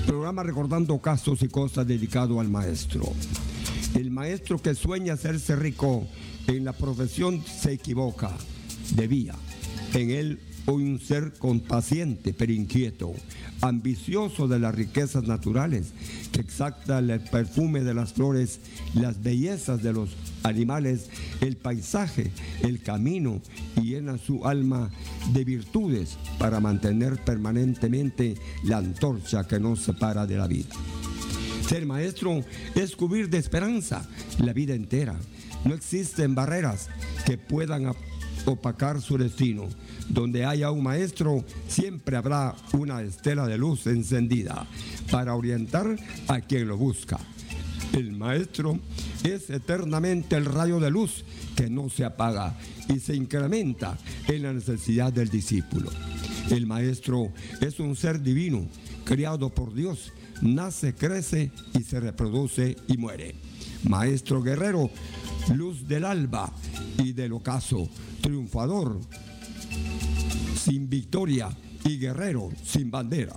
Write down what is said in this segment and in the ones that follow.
Programa recordando casos y cosas dedicado al maestro. El maestro que sueña hacerse rico en la profesión se equivoca. Debía en él un ser compaciente pero inquieto, ambicioso de las riquezas naturales, que exalta el perfume de las flores, las bellezas de los animales, el paisaje, el camino, y llena su alma de virtudes para mantener permanentemente la antorcha que nos separa de la vida. Ser maestro es cubrir de esperanza la vida entera. No existen barreras que puedan opacar su destino. Donde haya un maestro, siempre habrá una estela de luz encendida para orientar a quien lo busca. El maestro es eternamente el rayo de luz que no se apaga y se incrementa en la necesidad del discípulo. El maestro es un ser divino, criado por Dios, nace, crece y se reproduce y muere. Maestro guerrero, luz del alba y del ocaso, triunfador sin victoria y guerrero sin bandera.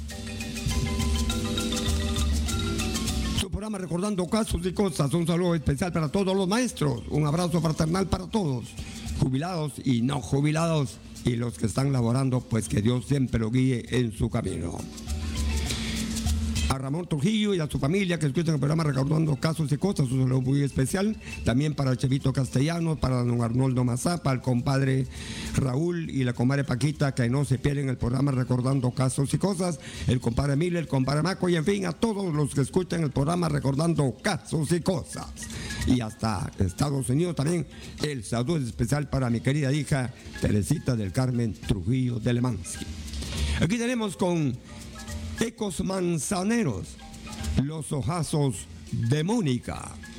Su programa recordando casos y cosas. Un saludo especial para todos los maestros. Un abrazo fraternal para todos, jubilados y no jubilados, y los que están laborando, pues que Dios siempre lo guíe en su camino. A Ramón Trujillo y a su familia que escuchan el programa recordando casos y cosas, un saludo muy especial. También para el Chevito Castellano, para don Arnoldo Mazapa, el compadre Raúl y la comadre Paquita, que no se pierden el programa recordando casos y cosas. El compadre Emilio, el compadre Maco, y en fin, a todos los que escuchan el programa recordando casos y cosas. Y hasta Estados Unidos también el saludo especial para mi querida hija Teresita del Carmen Trujillo de Lemansky. Aquí tenemos con Ecos Manzaneros, los ojazos de Mónica.